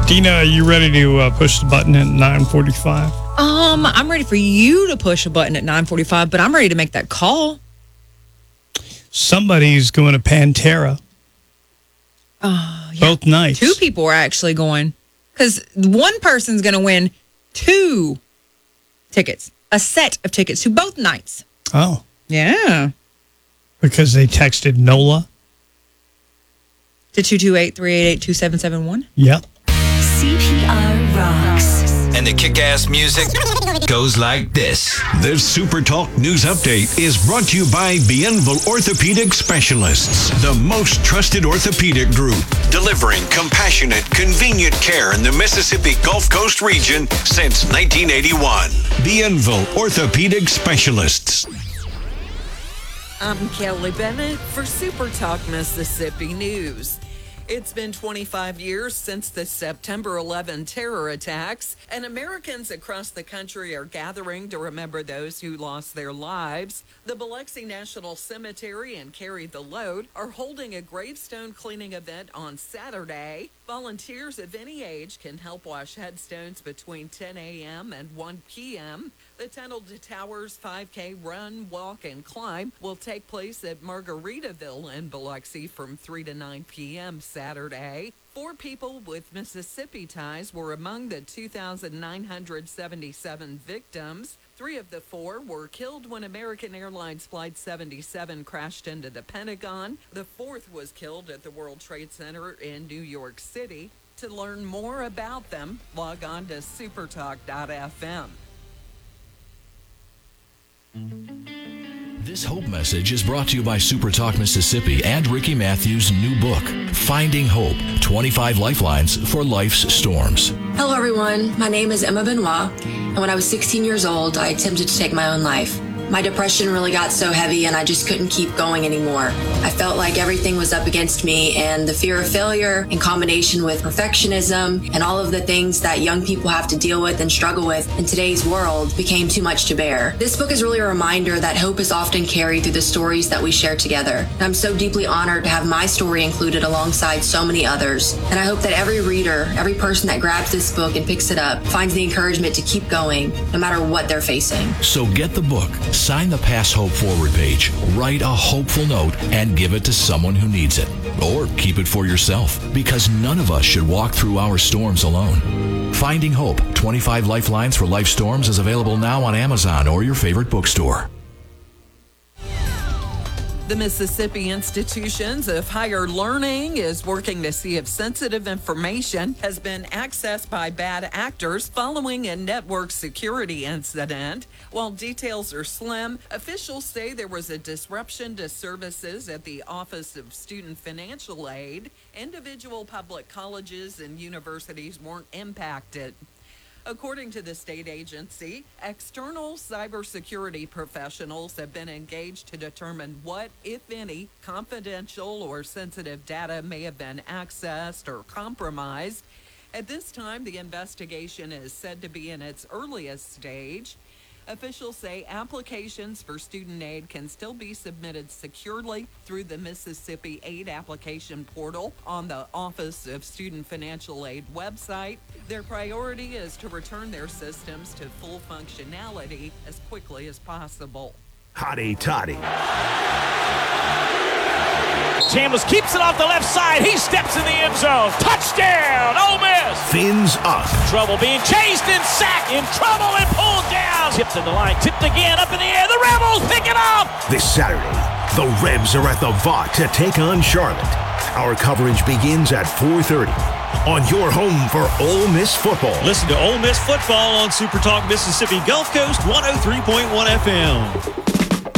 Dina, are you ready to push the button at 9:45? I'm ready for you to push a button at 9:45, but I'm ready to make that call. Somebody's going to Pantera. Yeah. Both nights. 2 people are actually going. Because one person's going to win 2 tickets. A set of tickets to both nights. Oh. Yeah. Because they texted NOLA? To 228-388-2771? Yep. CPR rocks. And the kick-ass music goes like this. This Super Talk News Update is brought to you by Bienville Orthopedic Specialists, the most trusted orthopedic group, delivering compassionate, convenient care in the Mississippi Gulf Coast region since 1981. Bienville Orthopedic Specialists. I'm Kelly Bennett for Super Talk Mississippi News. It's been 25 years since the September 11 terror attacks, and Americans across the country are gathering to remember those who lost their lives. The Biloxi National Cemetery and Carry the Load are holding a gravestone cleaning event on Saturday. Volunteers of any age can help wash headstones between 10 a.m. and 1 p.m. The Tunnel to Towers 5K run, walk, and climb will take place at Margaritaville in Biloxi from 3 to 9 p.m. Saturday. 4 people with Mississippi ties were among the 2,977 victims. 3 of the 4 were killed when American Airlines Flight 77 crashed into the Pentagon. The 4th was killed at the World Trade Center in New York City. To learn more about them, log on to supertalk.fm. This Hope message is brought to you by Super Talk Mississippi and Ricky Matthews' new book, Finding Hope, 25 Lifelines for Life's Storms. Hello, everyone. My name is Emma Benoit, and when I was 16 years old, I attempted to take my own life. My depression really got so heavy and I just couldn't keep going anymore. I felt like everything was up against me, and the fear of failure in combination with perfectionism and all of the things that young people have to deal with and struggle with in today's world became too much to bear. This book is really a reminder that hope is often carried through the stories that we share together. And I'm so deeply honored to have my story included alongside so many others. And I hope that every reader, every person that grabs this book and picks it up finds the encouragement to keep going no matter what they're facing. So get the book, sign the Pass Hope forward page, write a hopeful note, and give it to someone who needs it. Or keep it for yourself, because none of us should walk through our storms alone. Finding Hope, 25 Lifelines for Life Storms is available now on Amazon or your favorite bookstore. The Mississippi Institutions of Higher Learning is working to see if sensitive information has been accessed by bad actors following a network security incident. While details are slim, officials say there was a disruption to services at the Office of Student Financial Aid. Individual public colleges and universities weren't impacted. According to the state agency, external cybersecurity professionals have been engaged to determine what, if any, confidential or sensitive data may have been accessed or compromised. At this time, the investigation is said to be in its earliest stage. Officials say applications for student aid can still be submitted securely through the Mississippi Aid Application Portal on the Office of Student Financial Aid website. Their priority is to return their systems to full functionality as quickly as possible. Hotty toddy. Chambliss keeps it off the left side. He steps in the end zone. Touchdown, Ole Miss. Fins up. Trouble being chased and sacked. In trouble and pulled down. Tipped in the line. Tipped again up in the air. The Rebels pick it up. This Saturday, the Rebs are at the Vaught to take on Charlotte. Our coverage begins at 4:30 on your home for Ole Miss football. Listen to Ole Miss football on Super Talk Mississippi Gulf Coast 103.1 FM.